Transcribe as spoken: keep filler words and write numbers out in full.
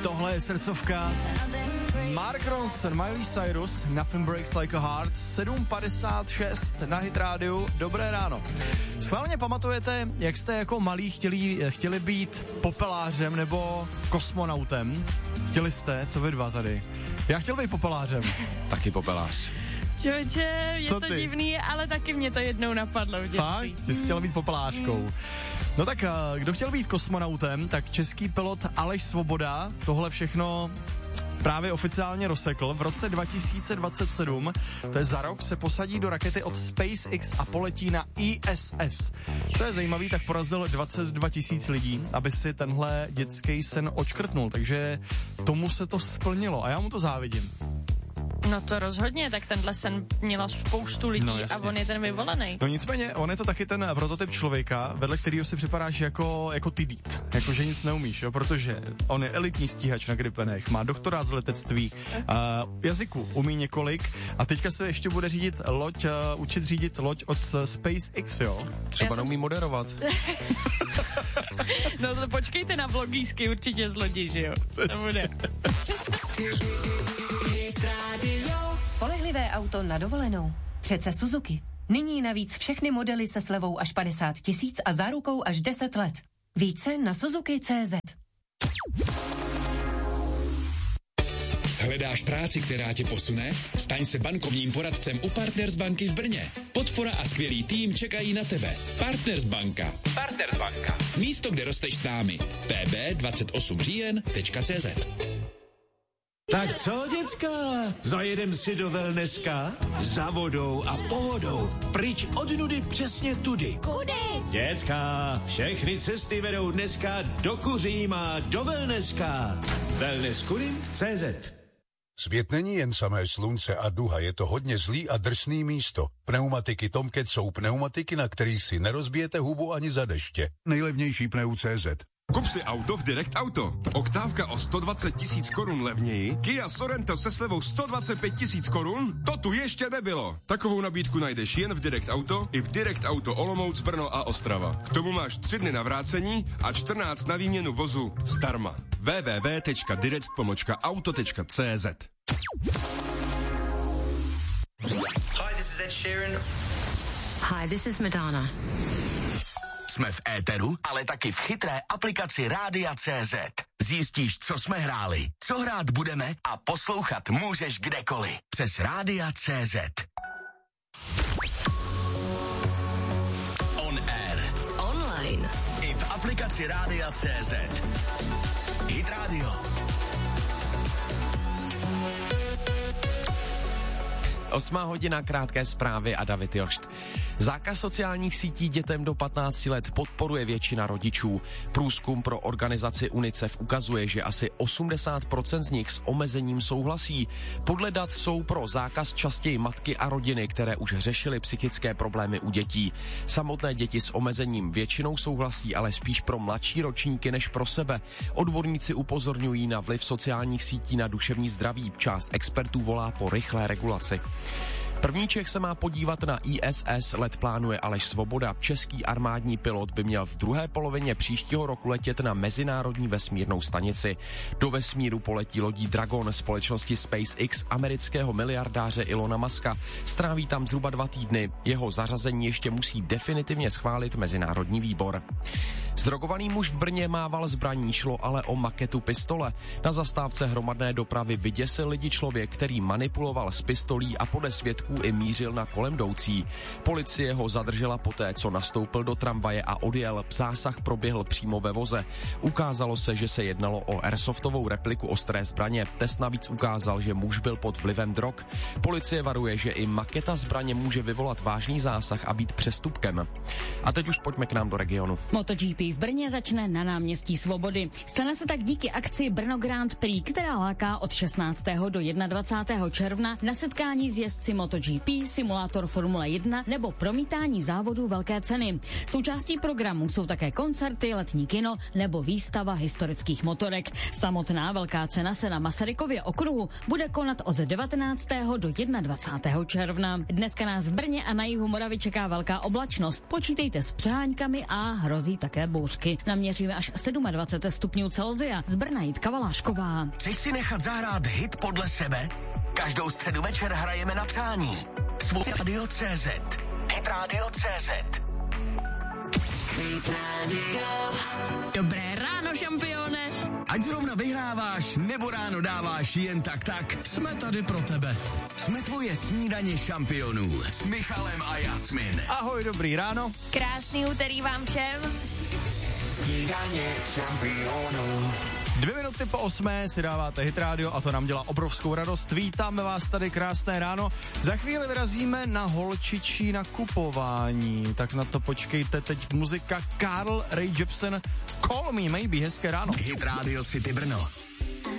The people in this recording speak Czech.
Tohle je srdcovka. Mark Ronson, Miley Cyrus, Nothing Breaks Like a Heart, sedm padesát šest na Hit rádiu. Dobré ráno. Schválně pamatujete, jak jste jako malí chtěli, chtěli být popelářem nebo kosmonautem? Chtěli jste, co vy dva tady? Já chtěl být popelářem. Taky popelář. Čoče, je Co to ty? divný, ale taky mě to jednou napadlo v dětství. Fakt? Že jsi chtěl být popelářkou. No tak, kdo chtěl být kosmonautem, tak český pilot Aleš Svoboda tohle všechno právě oficiálně rozsekl. V roce dva tisíce dvacet sedm, to je za rok, se posadí do rakety od SpaceX a poletí na I S S. Co je zajímavý, tak porazil dvacet dva tisíc lidí, aby si tenhle dětský sen odškrtnul, takže tomu se to splnilo a já mu to závidím. No to rozhodně, tak tenhle sen měla spoustu lidí No, a on je ten vyvolený. No nicméně, on je to taky ten prototyp člověka, vedle kterého si připadáš jako, jako ty dít, jako že nic neumíš, jo, protože on je elitní stíhač na gripenech, má doktorát z letectví, uh, jazyku umí několik a teďka se ještě bude řídit loď, uh, učit řídit loď od uh, SpaceX, jo. Třeba neumí jsem... moderovat. No to počkejte na vlogísky, určitě z lodi, že jo? To bude. Spolehlivé auto na dovolenou. Přece Suzuki. Nyní navíc všechny modely se slevou až padesát tisíc a zárukou až deset let. Více na Suzuki tečka cé zet. Hledáš práci, která tě posune? Staň se bankovním poradcem u Partners banky v Brně. Podpora a skvělý tým čekají na tebe. Partners banka. Partners banka. Místo, kde rosteš s námi. p b dvacet osm říjen tečka cé zet. Tak co, děcka? Zajedem si do wellnesska? Za vodou a pohodou. Pryč od nudy přesně tudy. Kudy? Děcka, všechny cesty vedou dneska do Kuříma, do wellnesska. wellness kurim tečka cé zet. Svět není jen samé slunce a duha, je to hodně zlý a drsný místo. Pneumatiky Tomcat jsou pneumatiky, na kterých si nerozbijete hubu ani za deště. Nejlevnější pneu tečka cé zet. Kup si auto v Direct Auto. Oktávka o sto dvacet tisíc korun levněji, Kia Sorento se slevou sto dvacet pět tisíc korun, to tu ještě nebylo. Takovou nabídku najdeš jen v Direct Auto i v Direct Auto Olomouc, Brno a Ostrava. K tomu máš tři dny na vrácení a čtrnáct na výměnu vozu zdarma. w w w tečka direct pomlčka auto tečka cé zet. Hi, this is Ed Sheeran. Hi, this is Madonna. Jsme v éteru, ale taky v chytré aplikaci Rádia tečka cé zet. Zjistíš, co jsme hráli, co hrát budeme a poslouchat můžeš kdekoliv. Přes Rádia tečka cé zet. On air. Online. I v aplikaci Rádia tečka cé zet. Hit Radio. Osmá hodina, krátké zprávy a David Jošt. Zákaz sociálních sítí dětem do patnácti let podporuje většina rodičů. Průzkum pro organizaci UNICEF ukazuje, že asi osmdesát procent z nich s omezením souhlasí. Podle dat jsou pro zákaz častěji matky a rodiny, které už řešily psychické problémy u dětí. Samotné děti s omezením většinou souhlasí, ale spíš pro mladší ročníky než pro sebe. Odborníci upozorňují na vliv sociálních sítí na duševní zdraví. Část expertů volá po rychlé regulaci. První Čech se má podívat na I S S, let plánuje Aleš Svoboda. Český armádní pilot by měl v druhé polovině příštího roku letět na mezinárodní vesmírnou stanici. Do vesmíru poletí lodí Dragon společnosti SpaceX amerického miliardáře Ilona Muska. Stráví tam zhruba dva týdny. Jeho zařazení ještě musí definitivně schválit mezinárodní výbor. Zdrogovaný muž v Brně mával zbraní, šlo ale o maketu pistole. Na zastávce hromadné dopravy vyděsil lidi člověk, který manipuloval s pistolí a podle svědků i mířil na kolem jdoucí. Policie ho zadržela poté, co nastoupil do tramvaje a odjel. Zásah proběhl přímo ve voze. Ukázalo se, že se jednalo o airsoftovou repliku ostré zbraně. Test navíc ukázal, že muž byl pod vlivem drog. Policie varuje, že i maketa zbraně může vyvolat vážný zásah a být přestupkem. A teď už pojďme k nám do regionu. MotoGP v Brně začne na náměstí Svobody. Stane se tak díky akci Brno Grand Prix, která láká od šestnáctého do dvacátého prvního června na setkání s jezdci MotoGP MotoGP, simulátor Formule jedna nebo promítání závodů velké ceny. Součástí programu jsou také koncerty, letní kino nebo výstava historických motorek. Samotná velká cena se na Masarykově okruhu bude konat od devatenáctého do dvacátého prvního června. Dneska nás v Brně a na jihu Moravy čeká velká oblačnost. Počítejte s přeháňkami a hrozí také bouřky. Naměříme až dvacet sedm stupňů Celsia. Z Brna Jitka Valášková. Chceš si nechat zahrát hit podle sebe? Každou středu večer hrajeme na přání. Svůj Radio C Z. Hit Radio C Z. Dobré ráno, šampione. Ať zrovna vyhráváš, nebo ráno dáváš jen tak tak, jsme tady pro tebe. Jsme tvoje snídaně šampionů s Michalem a Jasmin. Ahoj, dobrý ráno. Krásný úterý vám všem. Snídaně šampionů. Dvě minuty po osmé si dáváte Hit Radio a to nám dělá obrovskou radost. Vítáme vás tady, krásné ráno. Za chvíli vyrazíme na holčičí nakupování. Tak na to počkejte, teď muzika Carl Ray Jepsen, Call Me Maybe, hezké ráno. Hit Radio City Brno.